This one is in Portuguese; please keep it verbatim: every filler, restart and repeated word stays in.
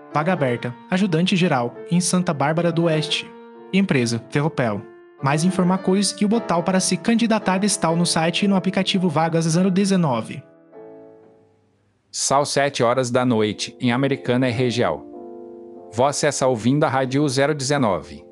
Vaga aberta, ajudante geral, em Santa Bárbara do Oeste. Empresa, Ferropel. Mais informações e o botão para se candidatar está no site e no aplicativo Vagas zero dezenove. São sete horas da noite, em Americana e região. Você está ouvindo a Rádio zero dezenove.